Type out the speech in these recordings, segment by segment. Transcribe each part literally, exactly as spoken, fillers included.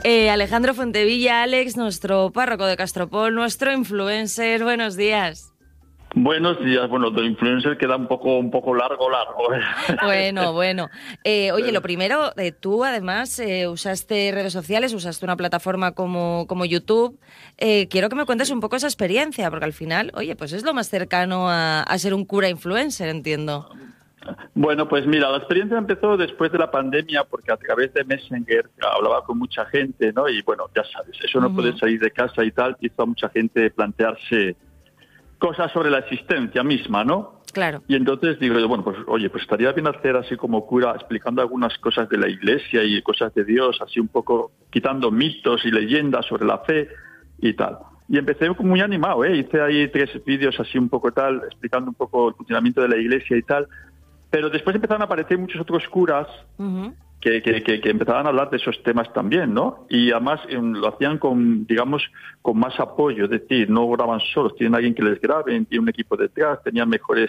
Eh, Alejandro Fontevilla, Alex, nuestro párroco de Castropol, nuestro influencer. Buenos días. Buenos días. Bueno, de influencer queda un poco un poco largo, largo. Bueno, bueno. Eh, oye, lo primero, eh, tú además eh, usaste redes sociales, usaste una plataforma como, como YouTube. Eh, quiero que me cuentes un poco esa experiencia, porque al final, oye, pues es lo más cercano a, a ser un cura influencer, entiendo. Bueno, pues mira, la experiencia empezó después de la pandemia porque a través de Messenger hablaba con mucha gente, ¿no? Y bueno, ya sabes, eso no uh-huh. puede salir de casa y tal, hizo a mucha gente plantearse cosas sobre la existencia misma, ¿no? Claro. Y entonces digo, bueno, pues oye, pues estaría bien hacer así como cura, explicando algunas cosas de la Iglesia y cosas de Dios, así un poco quitando mitos y leyendas sobre la fe y tal. Y empecé muy animado, ¿eh? Hice ahí tres vídeos así un poco tal, explicando un poco el funcionamiento de la Iglesia y tal. Pero después empezaron a aparecer muchos otros curas uh-huh. que, que, que, que empezaban a hablar de esos temas también, ¿no? Y además eh, lo hacían con, digamos, con más apoyo, es decir, no graban solos, tienen alguien que les grabe, tienen un equipo detrás, tenían mejores,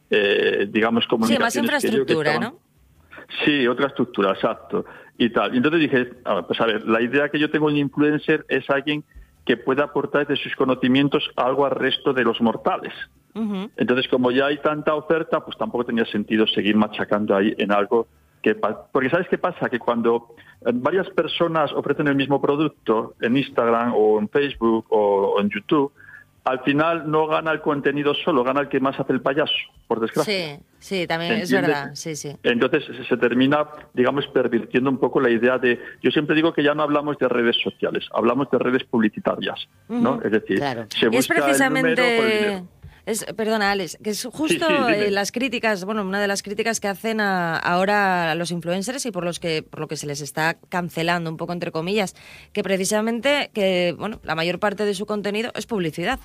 eh, digamos, comunicaciones. Sí, más infraestructura, que yo, que estaban... ¿no? Sí, otra estructura, exacto. Y tal. Y entonces dije, a ver, pues a ver, la idea que yo tengo en influencer es alguien que pueda aportar de sus conocimientos algo al resto de los mortales. Uh-huh. Entonces, como ya hay tanta oferta, pues tampoco tenía sentido seguir machacando ahí en algo que... Porque ¿sabes qué pasa? Que cuando varias personas ofrecen el mismo producto en Instagram o en Facebook o en YouTube, al final no gana el contenido solo, gana el que más hace el payaso, por desgracia. Sí, sí, también es verdad, sí, sí. Entonces se termina, digamos, pervirtiendo un poco la idea de... Yo siempre digo que ya no hablamos de redes sociales, hablamos de redes publicitarias, ¿no? Uh-huh. Es decir, claro. se busca es precisamente... el número por el dinero. Es, perdona, Alex, que es justo sí, sí, eh, las críticas, bueno, una de las críticas que hacen a, ahora a los influencers y por los que por lo que se les está cancelando un poco entre comillas, que precisamente que bueno, la mayor parte de su contenido es publicidad.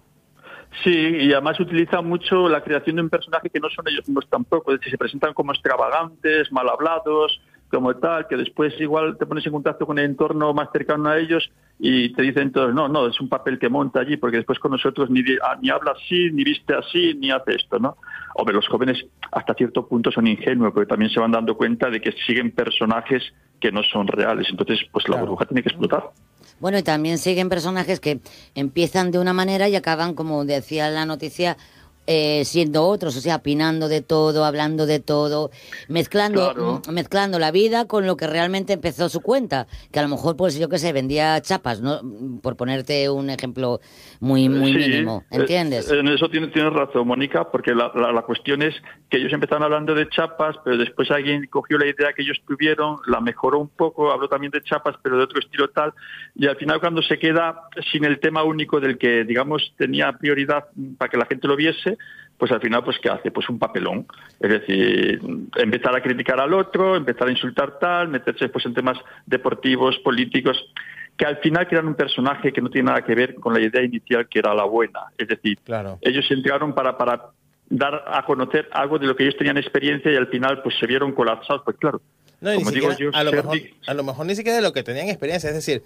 Sí, y además utilizan mucho la creación de un personaje que no son ellos mismos tampoco, es decir, se presentan como extravagantes, mal hablados, como tal, que después igual te pones en contacto con el entorno más cercano a ellos y te dicen todos, no, no, es un papel que monta allí, porque después con nosotros ni, ni habla así, ni viste así, ni hace esto, ¿no? Hombre, los jóvenes hasta cierto punto son ingenuos, porque también se van dando cuenta de que siguen personajes que no son reales, entonces pues la burbuja tiene que explotar. Bueno, y también siguen personajes que empiezan de una manera y acaban, como decía la noticia, Eh, siendo otros, o sea, opinando de todo, hablando de todo, mezclando claro. m- mezclando la vida con lo que realmente empezó su cuenta, que a lo mejor, pues yo qué sé, vendía chapas, ¿no? Por ponerte un ejemplo muy muy sí, mínimo, ¿entiendes? En eso tienes, tienes razón, Mónica, porque la, la, la cuestión es que ellos empezaron hablando de chapas, pero después alguien cogió la idea que ellos tuvieron, la mejoró un poco, habló también de chapas, pero de otro estilo tal, y al final cuando se queda sin el tema único del que, digamos, tenía prioridad para que la gente lo viese, pues al final, pues ¿qué hace? Pues un papelón. Es decir, empezar a criticar al otro, empezar a insultar tal, meterse pues en temas deportivos, políticos, que al final crean un personaje que no tiene nada que ver con la idea inicial que era la buena. Es decir, claro. ellos entraron para, para dar a conocer algo de lo que ellos tenían experiencia y al final pues se vieron colapsados. Pues claro, no, como digo siquiera, yo... A lo, ser... mejor, a lo mejor ni siquiera de lo que tenían experiencia, es decir...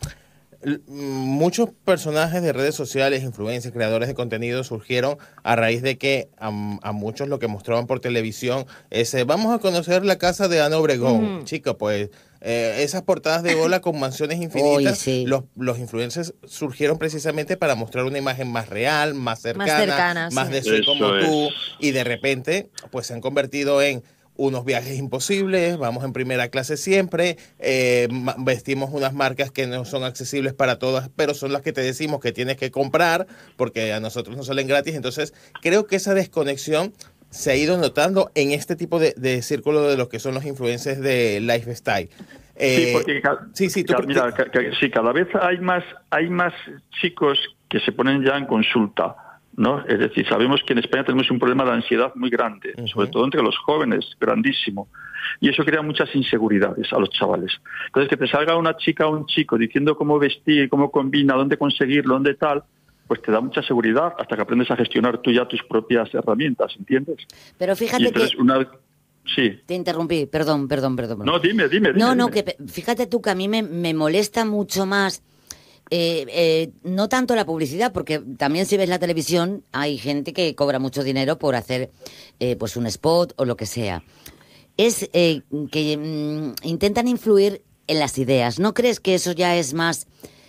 Muchos personajes de redes sociales, influencers, creadores de contenido surgieron a raíz de que a, a muchos lo que mostraban por televisión es eh, vamos a conocer la casa de Ana Obregón. Mm. Chica, pues eh, esas portadas de bola con mansiones infinitas, Uy, sí. los, los influencers surgieron precisamente para mostrar una imagen más real, más cercana, más, cercana, más sí. de soy como Eso tú, es. y de repente pues se han convertido en unos viajes imposibles, vamos en primera clase siempre, eh, vestimos unas marcas que no son accesibles para todas, pero son las que te decimos que tienes que comprar porque a nosotros nos salen gratis. Entonces, creo que esa desconexión se ha ido notando en este tipo de, de círculo de lo que son los influencers de lifestyle. Eh, sí, porque ca- sí, sí, tú, ca- mira, ca- ca- sí, cada vez hay más, hay más chicos que se ponen ya en consulta, ¿no? Es decir, sabemos que en España tenemos un problema de ansiedad muy grande, uh-huh. sobre todo entre los jóvenes, grandísimo. Y eso crea muchas inseguridades a los chavales. Entonces, que te salga una chica o un chico diciendo cómo vestir, cómo combina, dónde conseguirlo, dónde tal, pues te da mucha seguridad hasta que aprendes a gestionar tú ya tus propias herramientas, ¿entiendes? Pero fíjate y entonces, que... Una... Sí. Te interrumpí, perdón, perdón, perdón. No, dime, dime, dime. No, no, dime. que fíjate tú que a mí me, me molesta mucho más... Eh, eh, no tanto la publicidad, porque también si ves la televisión hay gente que cobra mucho dinero por hacer eh, pues un spot o lo que sea. Es eh, que mm, intentan influir en las ideas. ¿No crees que eso ya es más...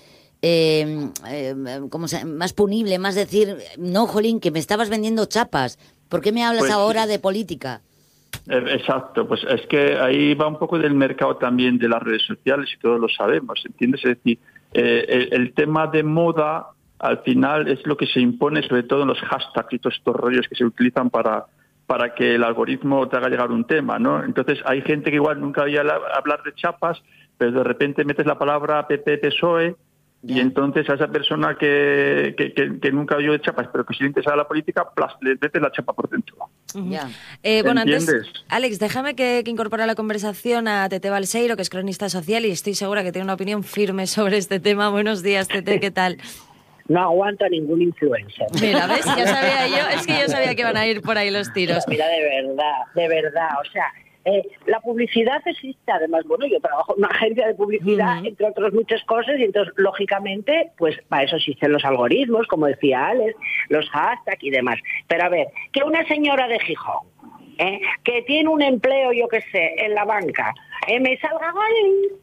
Eh, eh, ¿cómo se, más punible, más decir, no, jolín, que me estabas vendiendo chapas, ¿por qué me hablas Pues, ahora de política? Eh, Exacto, pues es que ahí va un poco del mercado también de las redes sociales y todos lo sabemos, ¿entiendes? Es decir, eh, el, el tema de moda al final es lo que se impone, sobre todo en los hashtags y todos estos rollos que se utilizan para, para que el algoritmo te haga llegar un tema, ¿no? Entonces hay gente que igual nunca había hablar de chapas, pero de repente metes la palabra P P, P S O E, y Ya. entonces a esa persona que, que, que, que nunca oyó de chapas, pero que sí le interesa la política, plas, le metes la chapa por dentro. Ujú. Ya. Eh, bueno, antes, ¿Entiendes? Alex, déjame que, que incorpore a la conversación a Tete Balseiro, que es cronista social y estoy segura que tiene una opinión firme sobre este tema. Buenos días, Tete, ¿qué tal? No aguanta ningún influencer. Mira, ¿ves? Ya sabía yo, es que yo sabía que iban a ir por ahí los tiros. Mira, de verdad, de verdad, o sea, eh, la publicidad existe, además, bueno, yo trabajo en una agencia de publicidad, Ujú. entre otras muchas cosas, y entonces, lógicamente, pues para eso existen los algoritmos, como decía Alex, los hashtags y demás. Pero a ver, que una señora de Gijón, ¿eh? que tiene un empleo, yo qué sé, en la banca, eh, me salga, ay,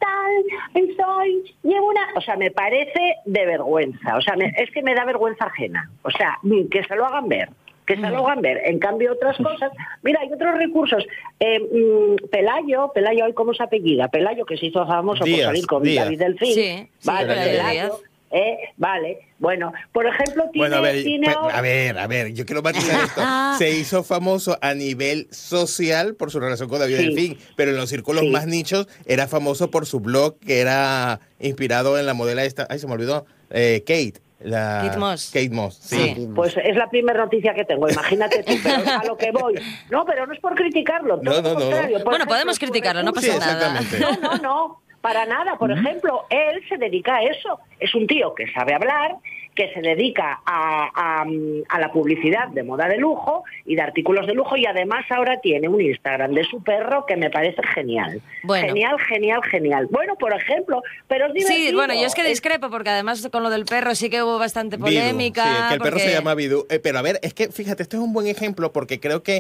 tal, soy, llevo una... O sea, me parece de vergüenza, o sea, me- es que me da vergüenza ajena, o sea, que se lo hagan ver. Que se lo hagan ver. En cambio, otras cosas... Mira, hay otros recursos. Eh, mm, Pelayo, Pelayo, ¿cómo se apellida? Pelayo, que se hizo famoso Díaz, por salir con Díaz. David Delfín. Sí, sí, vale, Pelayo Pelayo. Díaz. Eh, vale, bueno, por ejemplo, tiene... Bueno, a ver, tiene pe- ahora- a ver, a ver, yo quiero matizar esto. Se hizo famoso a nivel social por su relación con David Sí. Delfín, pero en los círculos Sí. más nichos era famoso por su blog que era inspirado en la modelo esta, ay, se me olvidó, eh, Kate. La, Kate Moss. Kate Moss, sí. Sí. Pues es la primera noticia que tengo, imagínate tú, pero es a lo que voy. No, pero no es por criticarlo, todo No, no, lo no. contrario. Por Bueno, ejemplo, podemos su criticarlo, no Sí, pasa nada. exactamente. No, no, no, para nada. Por ejemplo, él se dedica a eso. Es un tío que sabe hablar, que se dedica a, a, a la publicidad de moda de lujo y de artículos de lujo, y además ahora tiene un Instagram de su perro que me parece genial. Bueno. Genial, genial, genial. Bueno, por ejemplo, pero es Sí, divertido. bueno, yo es que Es- discrepo porque además con lo del perro sí que hubo bastante Bidu, polémica. sí, es que el perro porque- se llama Bidu. Eh, pero a ver, es que fíjate, este es un buen ejemplo porque creo que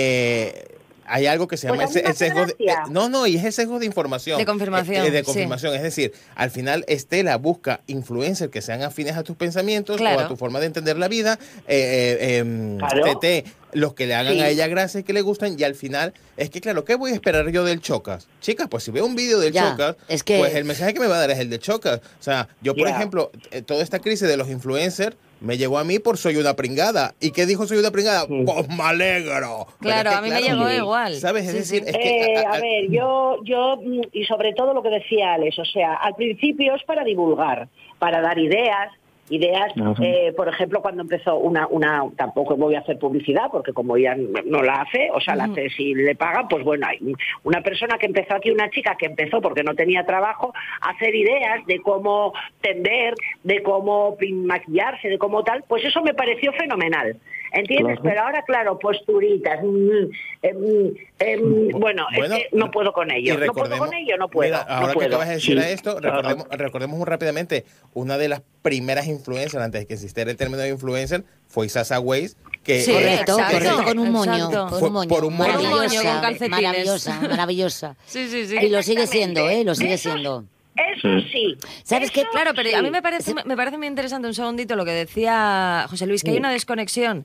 eh, hay algo que se Pues llama a mí el, me el hace sesgo de, gracia. eh, no, no, y es el sesgo de información. De confirmación, Eh, eh, de sí. confirmación, es decir, al final Estela busca influencers que sean afines a tus pensamientos Claro. o a tu forma de entender la vida. Eh, eh, em, Claro. Tete, los que le hagan Sí. a ella gracias, que le gustan, y al final, es que claro, ¿qué voy a esperar yo del Chocas? Chicas, pues si veo un vídeo del Ya, Chocas, es que- pues el mensaje que me va a dar es el de Chocas. O sea, yo por Ya. ejemplo, eh, toda esta crisis de los influencers me llegó a mí por soy una pringada. ¿Y qué dijo soy una pringada? Sí. Pues me alegro. Pero Claro, es que, a mí me claro, llegó sí. igual. ¿Sabes? Es Sí, decir, sí. es que... Eh, a- a- a ver, yo, yo, mm, y sobre todo lo que decía Alex, o sea, al principio es para divulgar, para dar ideas, ideas, Ajá. eh, por ejemplo, cuando empezó una, una, tampoco voy a hacer publicidad, porque como ella no la hace, o sea, la Ujú. hace si le pagan, pues bueno, hay una persona que empezó aquí, una chica que empezó porque no tenía trabajo, a hacer ideas de cómo tender, de cómo pin- maquillarse, de cómo tal, pues eso me pareció fenomenal. ¿Entiendes? Claro. Pero ahora, claro, posturitas. mm, em, em, bueno, Bueno, es que no puedo con ello. y No puedo recordemos- con ello, no puedo. Mira, no ahora que puedo. acabas de decir Sí. esto, recordemos, recordemos muy rápidamente, una de las primeras influencers, antes de que existiera el término de influencer, fue Sasa Ways, que Sí, eh, Correcto, exacto, correcto, con un moño, exacto. con Fue un moño. por un moño. Por un moño, Maravillosa, con calcetines. maravillosa, maravillosa. Sí, sí, sí. Y lo sigue Exactamente. siendo, ¿eh? Lo sigue Eso- siendo. Eso sí. ¿Sabes qué? Eso Claro, pero sí. a mí me parece, me parece muy interesante un segundito lo que decía José Luis, que hay una desconexión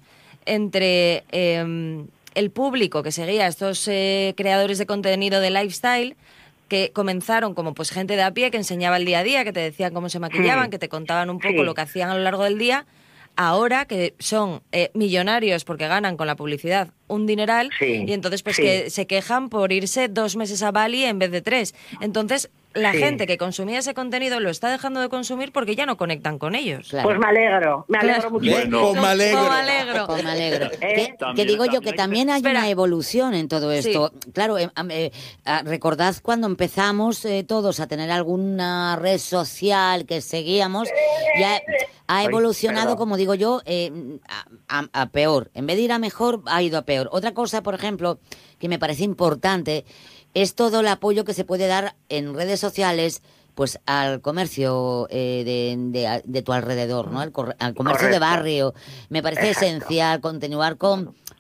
entre eh, el público que seguía a estos eh, creadores de contenido de lifestyle, que comenzaron como pues gente de a pie que enseñaba el día a día, que te decían cómo se maquillaban, Sí. que te contaban un poco Sí. lo que hacían a lo largo del día, ahora que son eh, millonarios porque ganan con la publicidad un dineral, Sí, y entonces pues sí. que se quejan por irse dos meses a Bali en vez de tres. Entonces la Sí. gente que consumía ese contenido lo está dejando de consumir porque ya no conectan con ellos. Claro. Pues me alegro, me alegro Claro. mucho. Bueno, pues me alegro. Pues me alegro. Pues me alegro. Eh, Que, que también- digo yo también que hay que- también hay Espera. una evolución en todo esto. Claro, eh, am- eh, ah, recordad cuando empezamos eh, todos a tener alguna red social que seguíamos, ya ha evolucionado, perdón. como digo yo, eh, a, a- a peor. En vez de ir a mejor, ha ido a peor. Otra cosa, por ejemplo, que me parece importante, es todo el apoyo que se puede dar en redes sociales pues al comercio eh, de, de- de tu alrededor, ¿no? Al, cor- al comercio de Correcto. barrio. Me parece Exacto. esencial continuar con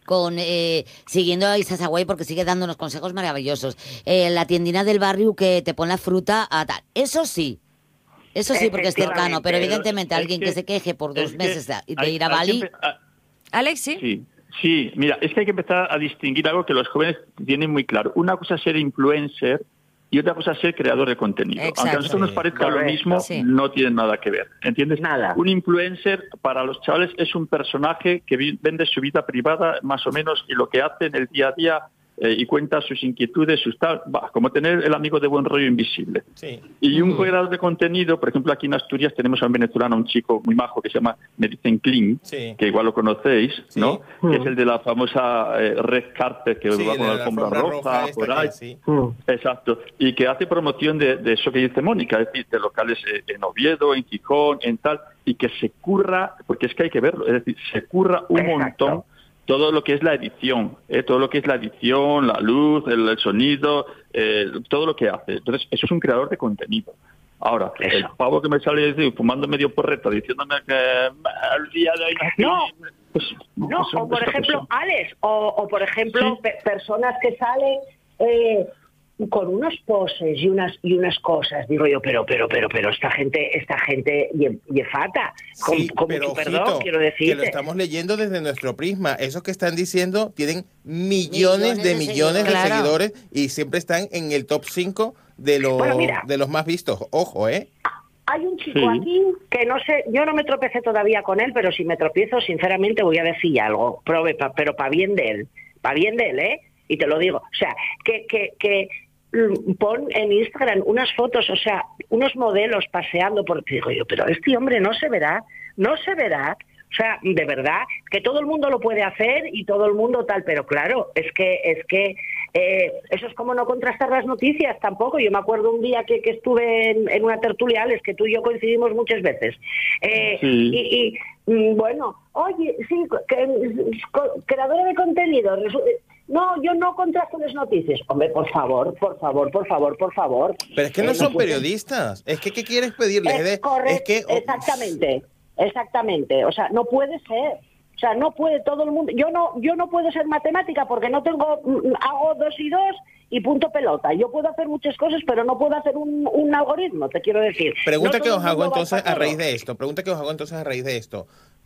con eh, siguiendo a Isa Sagüey porque sigue dándonos consejos maravillosos. Eh, la tiendina del barrio que te pone la fruta a tal. Eso sí. Eso sí, porque es cercano, pero evidentemente alguien que, que se queje por dos meses de, de ir a Bali... A... Alex, ¿sí? Sí, sí, mira, es que hay que empezar a distinguir algo que los jóvenes tienen muy claro. Una cosa es ser influencer y otra cosa es ser creador de contenido. Exacto. Aunque a nosotros nos parezca Correcto. Lo mismo, sí. no tienen nada que ver, ¿entiendes? Nada. Un influencer para los chavales es un personaje que vende su vida privada más o menos y lo que hace en el día a día eh, y cuenta sus inquietudes, sus tal, va, como tener el amigo de buen rollo invisible. Sí. Y un Mm. creador de contenido, por ejemplo, aquí en Asturias tenemos a un venezolano, un chico muy majo que se llama, me dicen Clean, Sí. que igual lo conocéis, Sí. ¿no? Mm. Que es el de la famosa eh, Red Carpet, que Sí, va con de la alfombra roja, roja esta por que- ahí. sí. Mm. Exacto. Y que hace promoción de, de eso que dice Mónica, es decir, de locales eh, en Oviedo, en Gijón, en tal, y que se curra, porque es que hay que verlo, es decir, se curra un Exacto. montón todo lo que es la edición, ¿eh? todo lo que es la edición, la luz, el, el sonido, eh, todo lo que hace. Entonces, eso es un creador de contenido. Ahora, Eso. el pavo que me sale decir, fumando medio porreta, diciéndome que eh, el día de hoy No. pues, No, pues, o por esta ejemplo, persona. Alex, o, o por ejemplo, Sí. pe- personas que salen eh, con unos poses y unas y unas cosas. Digo yo, pero, pero, pero, pero esta gente, esta gente ye, ye fata. Con, Sí, con pero mucho perdón, ojito, quiero que lo decirte. estamos leyendo desde nuestro prisma. Esos que están diciendo tienen millones, Millones de de millones de seguidores. seguidores y siempre están en el top cinco de los, Bueno, mira. de los más vistos. Ojo, ¿eh? Hay un chico Sí. aquí que no sé, yo no me tropecé todavía con él, pero si me tropiezo, sinceramente voy a decir algo, Prove, pa- pero para bien de él, para bien de él, ¿eh? Y te lo digo, o sea, que, que, que mm, pon en Instagram unas fotos, o sea, unos modelos paseando por, digo yo, pero este hombre no se verá, no se verá, o sea, de verdad, que todo el mundo lo puede hacer y todo el mundo tal, pero claro, es que, es que eh, eso es como no contrastar las noticias tampoco. Yo me acuerdo un día que, que estuve en, en una tertulia, Alex, que tú y yo coincidimos muchas veces. Eh, Sí. Y, y, mm, bueno, oye, sí, que, co- creadora de contenido. resu- No, yo no contrasto las noticias. Hombre, por favor, por favor, por favor, por favor. Pero es que Eh, no son puede- periodistas. Es que, ¿qué quieres pedirles? Es de- correcto, es que, oh, exactamente, exactamente. O sea, no puede ser. O sea, no puede todo el mundo. Yo no, yo no puedo ser matemática porque no tengo, mm, hago dos y dos y punto pelota. Yo puedo hacer muchas cosas, pero no puedo hacer un, un algoritmo, te quiero decir. Pregunta No que todo os el hago mundo va entonces para a raíz todo. de esto. Pregunta que os hago entonces a raíz de esto.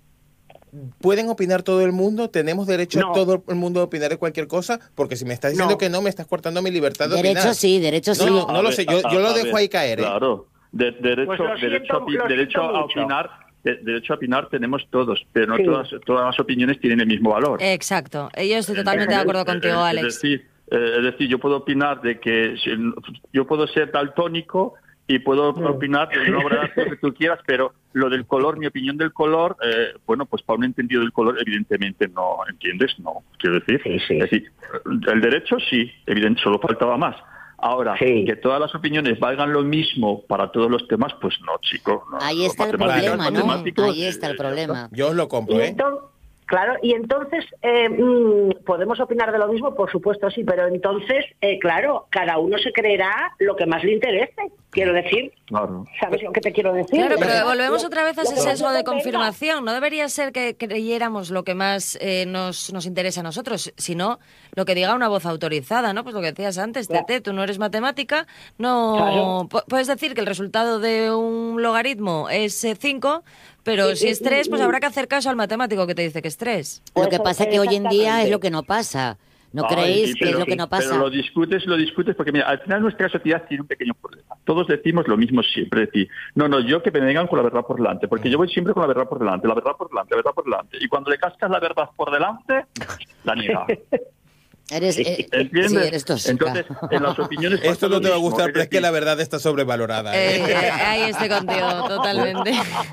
¿Pueden opinar todo el mundo? ¿Tenemos derecho No. a todo el mundo a opinar de cualquier cosa? Porque si me estás diciendo No. que no, me estás cortando mi libertad de Derecho opinar. sí, derecho sí. No, no, no A lo ver, sé. Yo, a- yo lo a dejo ver, ahí caer, ¿eh? Claro. De- derecho, Pues lo siento- derecho, a, opi- lo derecho siento a mucho. opinar, de- derecho a opinar tenemos todos, pero no Sí. todas, todas las opiniones tienen el mismo valor. Exacto. Yo estoy totalmente de acuerdo contigo, Es Alex. decir, eh, es decir, yo puedo opinar de que si- yo puedo ser daltónico y puedo opinar de una obra de arte, lo que tú quieras, pero lo del color, mi opinión del color, eh, bueno, pues para un entendido del color, evidentemente no, ¿entiendes? No, quiero decir. Sí, sí. Es decir, el derecho sí, evidente, solo faltaba más. Ahora, Sí. que todas las opiniones valgan lo mismo para todos los temas, pues no, chico. No, Ahí los está el matemáticos, problema, ¿no? matemáticos, Ahí está el eh, problema. Yo os lo compro, Y ¿eh? entonces, claro, y entonces, eh, mm, ¿podemos opinar de lo mismo? Por supuesto, sí, pero entonces, eh, claro, cada uno se creerá lo que más le interese, quiero decir. Claro. ¿Sabes lo que te quiero decir? Claro, pero Lo- volvemos lo- otra vez a lo ese que más sesgo te de convenga. confirmación. No debería ser que creyéramos lo que más eh, nos, nos interesa a nosotros, sino lo que diga una voz autorizada, ¿no? Pues lo que decías antes, Claro. Tete, tú no eres matemática, no Claro. pu- puedes decir que el resultado de un logaritmo es cinco, pero Y- si y- es tres, pues y- habrá que hacer caso al matemático que te dice que es tres. Lo Pues que pasa es que hoy en día exactamente. es lo que no pasa. ¿No Ay, creéis sí, que es pero- lo que no pasa? Pero lo discutes, lo discutes, porque mira, al final nuestra sociedad tiene un pequeño problema. Todos decimos lo mismo siempre, es decir, no, no, yo que me vengan con la verdad por delante, porque yo voy siempre con la verdad por delante, la verdad por delante, la verdad por delante. Y cuando le cascas la verdad por delante, la niega. Eres, eh, ¿Entiendes? sí, eres tóxica. Entonces, en las opiniones... Esto pasa no lo te va a mismo, gustar, es pero es que decir, la verdad está sobrevalorada. ¿eh? Eh, eh, ahí estoy contigo, totalmente.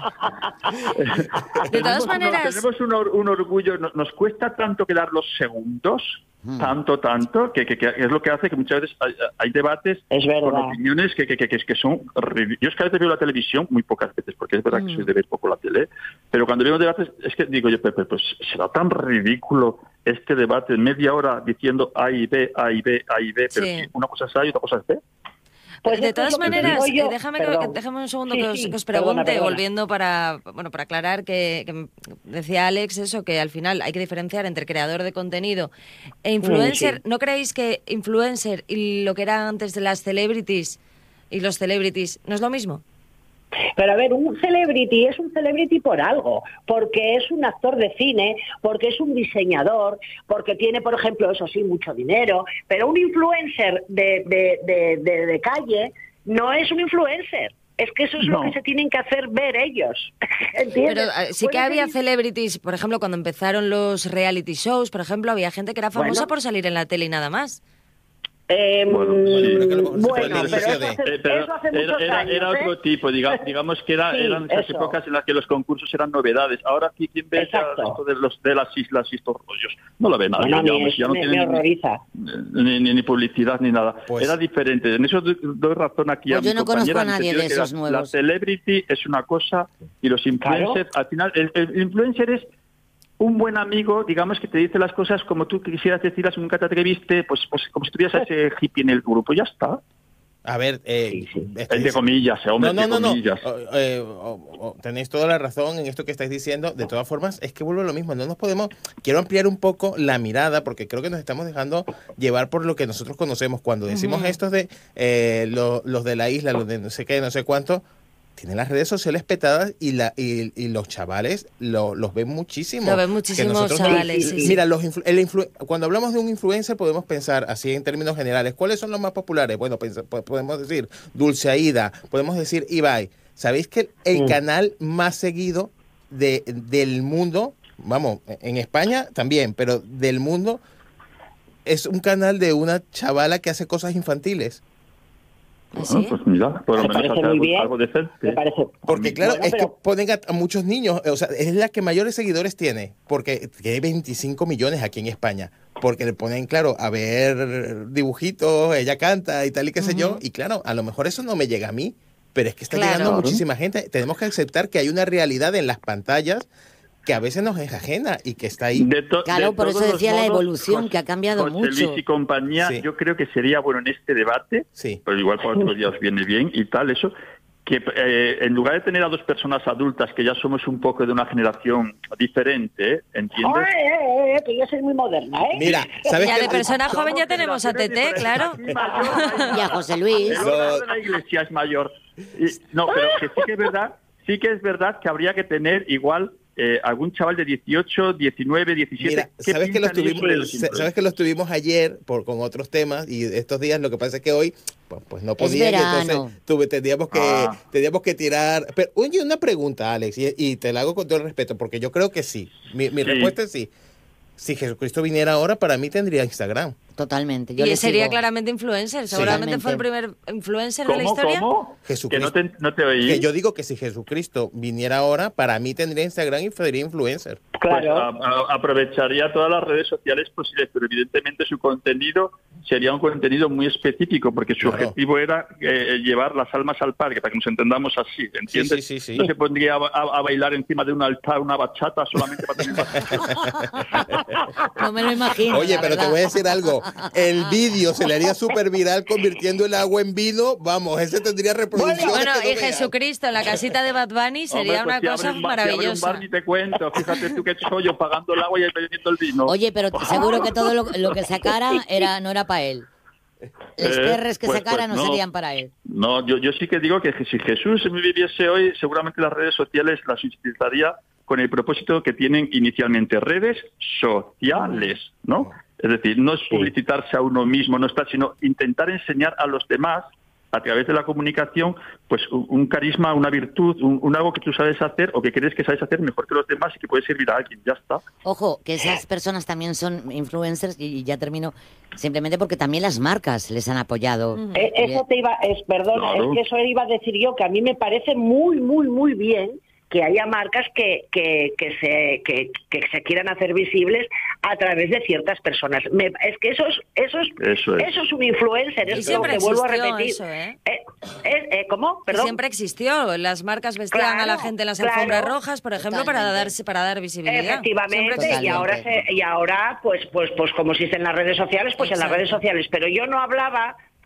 De todas tenemos maneras... un, tenemos un, or- un orgullo, nos, nos cuesta tanto quedar los segundos, Hmm. tanto, tanto, que, que- que es lo que hace que muchas veces hay, hay debates Es verdad. con opiniones que, que, que, que- que son... rid- Yo es que a veces veo la televisión, muy pocas veces, porque es verdad que Mm. soy de ver poco la tele, pero cuando veo debates es que digo yo, pero, pero, pues será tan ridículo este debate, media hora diciendo A y B, A y B, A y B, pero Sí. si una cosa es A y otra cosa es B. Pues de esto es todas lo que maneras, digo yo. eh, déjame, que, Perdón. déjame un segundo Sí, que, os, sí, que os perdona, pregunte, perdona. volviendo para, bueno, para aclarar que, que decía Alex eso, que al final hay que diferenciar entre creador de contenido e influencer. Mm, sí. ¿No creéis que influencer y lo que era antes de las celebrities y los celebrities no es lo mismo? Pero a ver, un celebrity es un celebrity por algo, porque es un actor de cine, porque es un diseñador, porque tiene, por ejemplo, eso sí, mucho dinero, pero un influencer de, de, de, de, de calle no es un influencer. Es que eso es No. lo que se tienen que hacer ver ellos. ¿Entiendes? Pero eh, sí que Puede había ser- celebrities, por ejemplo, cuando empezaron los reality shows, por ejemplo, había gente que era famosa Bueno. por salir en la tele y nada más. Eh, Bueno, mm, sí. pero que a lo mejor se fue bueno, al pero inicio eso de- hace, Eh, pero eso hace era, muchos era, años, era ¿eh? otro tipo, diga- digamos que era, Sí, eran esas eso. épocas en las que los concursos eran novedades. Ahora aquí quien ve ya Exacto. esto de, los, de las islas y estos rollos, no lo ve nadie. Bueno, a mí digamos, eso ya no me, tiene me ni- horroriza. ni, ni, ni publicidad ni nada. Pues- Era diferente. En eso do- doy razón aquí a Pues mi yo no conozco compañera, a en el nadie sentido de que esos la, nuevos. La celebrity es una cosa y los influencers, al final, el, el influencer es un buen amigo, digamos, que te dice las cosas como tú quisieras decirlas, nunca te atreviste, pues, pues como si tuvieras a ese hippie en el grupo, ya está. A ver, eh, Sí, sí. estoy Entre diciendo- comillas, eh, hombre, no, no, entre no, no. comillas. O- eh, o- o- tenéis toda la razón en esto que estáis diciendo. De todas formas, es que vuelvo a lo mismo. No nos podemos. Quiero ampliar un poco la mirada porque creo que nos estamos dejando llevar por lo que nosotros conocemos. Cuando decimos Ujú. estos de eh, lo- los de la isla, los de no sé qué, no sé cuánto, tienen las redes sociales petadas y la y, y los chavales lo- los ven muchísimo. Lo ven Que muchísimos nosotros no- chavales, sí, sí. Mira, los influ- el influ- cuando hablamos de un influencer podemos pensar así en términos generales. ¿Cuáles son los más populares? Bueno, pensa- po- podemos decir Dulce Aida, podemos decir Ibai. ¿Sabéis que el Mm. canal más seguido de, del mundo, vamos, en España también, pero del mundo, es un canal de una chavala que hace cosas infantiles? ¿Ah, Bueno, sí? pues mira, por lo Me menos parece hace muy algo, bien. algo decente. Me parece. Porque claro, Bueno, es pero- que ponen a, a muchos niños, o sea, es la que mayores seguidores tiene, porque hay veinticinco millones aquí en España, porque le ponen, claro, a ver dibujitos, ella canta y tal y qué sé yo, Ujú. y claro, a lo mejor eso no me llega a mí, pero es que está Claro. llegando a Claro. muchísima gente. Tenemos que aceptar que hay una realidad en las pantallas que a veces nos es ajena y que está ahí. De to- Claro, de por eso todos los decía la modos, evolución, José- que ha cambiado José mucho. Luis y compañía, Sí. yo creo que sería bueno en este debate, Sí. pero igual para otros días viene bien y tal, eso, que eh, en lugar de tener a dos personas adultas que ya somos un poco de una generación diferente, ¿eh? ¿Entiendes? Ay, eh, eh, que yo soy muy moderna, ¿eh? Mira, ¿sabes Ya qué? de persona joven ya Somos tenemos a generaciones Tete, claro. diferentes. Aquí mayor, Y a José Luis. El órgano de la iglesia es mayor. Y- no, pero que sí que es verdad, sí que es verdad que habría que tener igual eh, algún chaval de dieciocho, diecinueve, diecisiete. Mira, ¿qué sabes que, los piensan ellos tuvimos, sobre los sa- influencers? sabes que los tuvimos ayer por, con otros temas y estos días lo que pasa es que hoy pues, pues no podían y verano. entonces tuve, teníamos, que, Ah. teníamos que tirar. Pero oye, una pregunta, Alex, y, y te la hago con todo el respeto porque yo creo que sí. Mi, mi Sí. respuesta es sí. Si Jesucristo viniera ahora, para mí tendría Instagram. Totalmente. Yo Y le sería sigo. claramente influencer. Seguramente fue el primer influencer de la ¿Cómo, historia. cómo? Jesucristo. Que no te, no te oí. Que yo digo que si Jesucristo viniera ahora, para mí tendría Instagram y sería influencer. Pues, Claro. a- a- aprovecharía todas las redes sociales posibles, pero evidentemente su contenido sería un contenido muy específico, porque su Claro. objetivo era eh, llevar las almas al parque, para que nos entendamos así, ¿entiendes? Sí, sí, sí, sí. No se pondría a, a- a bailar encima de un altar una bachata solamente para tener No me lo imagino. Oye, la pero te verdad. voy a decir algo. El vídeo se le haría súper viral convirtiendo el agua en vino. Vamos, ese tendría reproducciones. Bueno, que no y veas. Jesucristo en la casita de Bad Bunny sería Hombre, pues una si cosa abre un bar- si abre un maravillosa. bar, ni te cuento, fíjate tú qué chollo pagando el agua y bebiendo el vino. Oye, pero seguro que todo lo, lo que sacara era no era para él. Los Eh, perres que pues- sacara pues no no. serían para él. No, yo, yo sí que digo que si Jesús viviese hoy, seguramente las redes sociales las utilizaría con el propósito que tienen inicialmente, redes sociales, ¿no? Es decir, no es publicitarse a uno mismo, no está, sino intentar enseñar a los demás, a través de la comunicación, pues un, un carisma, una virtud, un, un algo que tú sabes hacer o que crees que sabes hacer mejor que los demás y que puede servir a alguien, ya está. Ojo, que esas personas también son influencers y y ya termino simplemente porque también las marcas les han apoyado. Eh, eso te iba, es, perdón, Claro. es que eso iba a decir yo, que a mí me parece muy, muy, muy bien que haya marcas que, que, que, se, que, que se quieran hacer visibles a través de ciertas personas. Me- es que eso es, eso es, Eso es. eso es un influencer, Y es lo siempre que vuelvo a existió repetir. eso, ¿eh? Eh, eh, eh, ¿Cómo? Que Perdón. siempre existió. Las marcas vestían a la Claro, gente en las claro. alfombras rojas, por ejemplo, para Totalmente. darse para dar visibilidad. Efectivamente, Siempre y ahora Totalmente. se, y ahora pues pues pues como se dice en las redes sociales, pues en las Exacto. redes sociales, pero yo no hablaba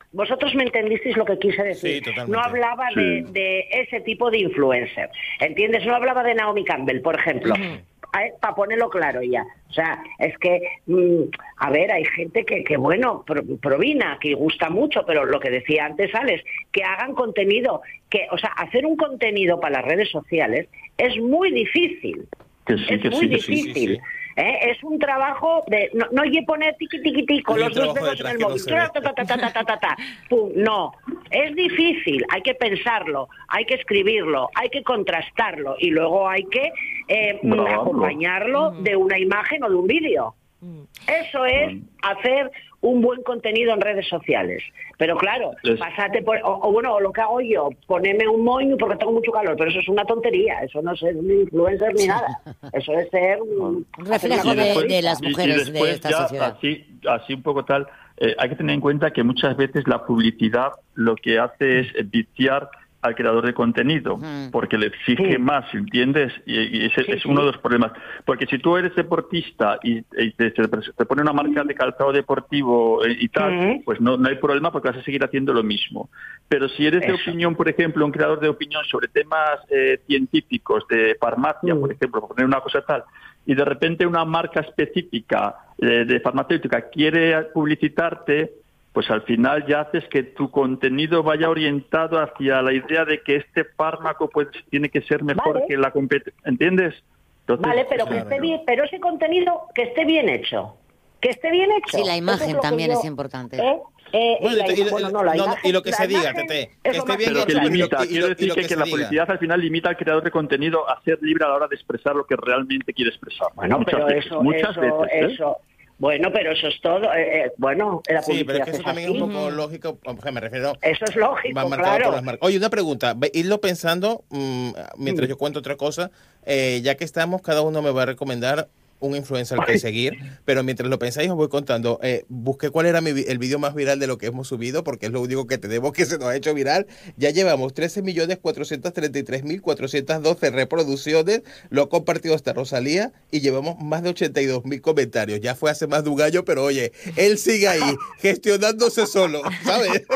vosotros me entendisteis lo que quise decir. Sí, totalmente. No hablaba Sí. de, de ese tipo de influencer, ¿entiendes? No hablaba de Naomi Campbell, por ejemplo. Ujú. Para ponerlo claro ya. O sea, es que, mm, a ver, hay gente que, que bueno, pro- provina, que gusta mucho, pero lo que decía antes Alex, que hagan contenido, que, o sea, hacer un contenido para las redes sociales es muy difícil. Que sí, es que muy sí, que sí, difícil. sí, sí. ¿eh? Es un trabajo de... No, no oye poner tiqui, tiqui, tiqui con Hay un los dos trabajo dedos en detrás el que no móvil. se ve. Ta, ta, ta, ta, ta, ta, ta, ta. Pum, no. Es difícil. Hay que pensarlo, hay que escribirlo, hay que contrastarlo y luego hay que eh, Grabarlo. acompañarlo Ujú. de una imagen o de un vídeo. Mm. Eso es hacer un buen contenido en redes sociales. Pero claro, Es- pasate por... O, o bueno, o lo que hago yo, ponerme un moño porque tengo mucho calor, pero eso es una tontería. Eso no es ser un influencer ni nada. Eso es ser... un- Un reflejo hacer una de- cosa de las y- y mujeres de después esta ya, sociedad. Así, así un poco tal, eh, hay que tener en cuenta que muchas veces la publicidad lo que hace es eh, viciar al creador de contenido, Ujú. porque le exige Sí. más, ¿entiendes? Y, y ese Sí, es sí. uno de los problemas. Porque si tú eres deportista y, y te, te- te pone una marca de calzado deportivo eh, y tal, Ujú. pues no, no hay problema porque vas a seguir haciendo lo mismo. Pero si eres de Eso. opinión, por ejemplo, un creador de opinión sobre temas eh, científicos, de farmacia, Mm. por ejemplo, por poner una cosa tal, y de repente una marca específica eh, de farmacéutica quiere publicitarte, pues al final ya haces que tu contenido vaya orientado hacia la idea de que este fármaco pues tiene que ser mejor Vale. que la competencia, ¿entiendes? Entonces, Vale, pero que claro. esté bien, pero ese contenido que esté bien hecho. Que esté bien hecho. Sí, la Eso imagen es lo que también yo- es importante. ¿eh? Eh, Bueno, y la- y- y- bueno, no, la no, imagen- y lo que la se diga, imagen Tete, es que lo esté más bien pero que hecho, importante. y lo- limita, y lo- quiero y decir lo que, que que se la diga. publicidad al final limita al creador de contenido a ser libre a la hora de expresar lo que realmente quiere expresar. Bueno, muchas pero veces, eso, muchas eso, veces, ¿eh? eso. Bueno, pero eso es todo. eh, eh, bueno, la Sí, pero publicidad es que eso es también es así. un poco lógico, o sea, me refiero... Eso es lógico, Va marcado claro. por las marcas. Oye, una pregunta, ve- irlo pensando mm, mientras Sí. yo cuento otra cosa, eh, ya que estamos, cada uno me va a recomendar un influencer que seguir, pero mientras lo pensáis os voy contando, eh, busqué cuál era mi vi- el vídeo más viral de lo que hemos subido, porque es lo único que tenemos que se nos ha hecho viral. Ya llevamos trece millones cuatrocientos treinta y tres mil cuatrocientos doce reproducciones, lo ha compartido hasta Rosalía y llevamos más de ochenta y dos mil comentarios. Ya fue hace más de un año, pero oye, él sigue ahí, gestionándose solo, ¿sabes?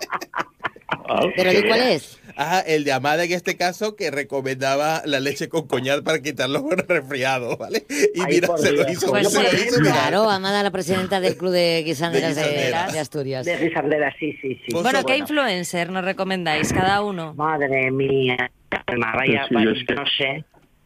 Ah, Pero qué ¿y cuál bien. es? Ajá, el de Amada en este caso que recomendaba la leche con coñac para quitar los resfriados, ¿vale? Y Ay, mira, por se lo Dios. hizo, Pues se lo sí. hizo viral. Claro, Amada, la presidenta del Club de Guisanderas De de, guisanderas. de Asturias. De Risandera, sí, sí, sí. Vos Bueno, sos ¿qué buena. influencer nos recomendáis cada uno? Madre mía. Calma, vaya, Sí, vaya, es que- no sé.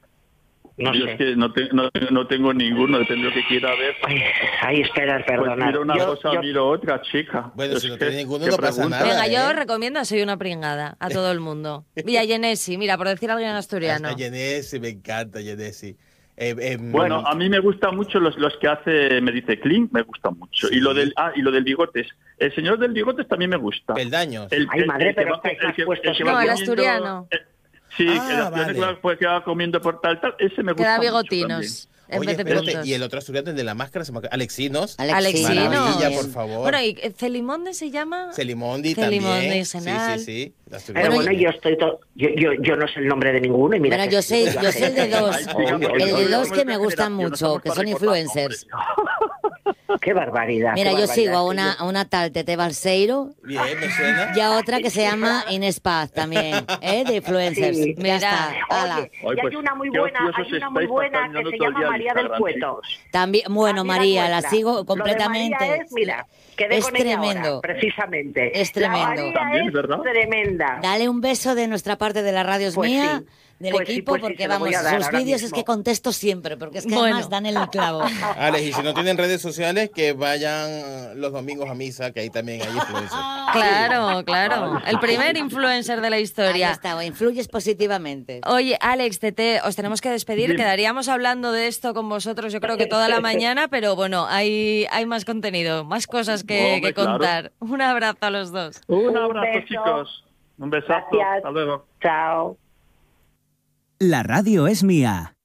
No Yo sé. es que no, te- no, no tengo ninguno, depende de lo que quiera ver. Ay, ay, espera, Pues perdona. miro una Yo- cosa, yo- miro otra, chica. Bueno, Es si no que- tiene ninguno, ¿qué no pasa pregunta? nada. Venga, yo ¿eh? os recomiendo Soy una pringada a todo el mundo. Y a Genesi, mira, por decir algo en asturiano. A Genesi, me encanta Genesi. Eh, eh, Bueno, a mí me gustan mucho los, los que hace, me dice Clean, me gusta mucho. Sí. Y lo del ah, y lo del bigotes. El señor del bigotes también me gusta. Peldaños. El, Ay, madre, que pero va- estáis el más que- puestos que que va No, el comiendo- asturiano. eh, sí, Ah, el asturiano vale. que, va, pues, que va comiendo por tal, tal, ese me gusta Que da mucho bigotinos en Oye, vez de espérate, puntos. y el otro asturiano, el de la máscara, se me acaba- Alexinos. Alexinos. Maravilla, por favor. Bueno, ¿y Celimonde se llama? Celimondi Celimondi, también. Sí, Senal. sí, sí. Pero Asturiano. bueno, yo estoy to- yo, yo, yo no sé el nombre de ninguno y mira Bueno, que yo sé, sí, yo sé el de dos, Ay, chica, Oye, porque el oye, de nosotros dos somos que de me esta gustan generación, mucho, estamos que para son recordar influencers. nombres. Qué barbaridad. Mira, qué yo sigo a barbaridad. una, a una tal Tete Balseiro Bien, me suena. y a otra que se llama Inés Paz también, ¿eh? De influencers. Sí. Ya está, ala. Oye, Ay, y pues, hay una muy qué buena, ociosos hay una muy estáis buena pasando que se todo el llama día en María del Instagram, Cueto. chicos. También, bueno, Amiga María, la nuestra. sigo Lo de completamente. María es, mira, quedé Es con ella tremendo. ahora, precisamente. Es tremendo. La María También, es ¿verdad? tremenda. Dale un beso de nuestra parte de la radio es Pues mía, sí. del Pues sí, equipo, pues sí, porque se lo voy vamos, a dar sus ahora vídeos es mismo. que contesto siempre, porque es que Bueno. además dan el clavo. Alex, y si no tienen redes sociales, que vayan los domingos a misa, que ahí también hay influencers. Claro, claro. El primer influencer de la Ahí historia. está, influyes positivamente. Oye, Alex, Tete, os tenemos que despedir. Dime. Quedaríamos hablando de esto con vosotros, yo creo que toda la mañana, pero bueno, hay, hay más contenido, más cosas que, Hombre, que contar. Un abrazo a los dos. Un Un abrazo, beso. chicos. Un besazo. Gracias. Hasta luego. Chao. La radio es mía.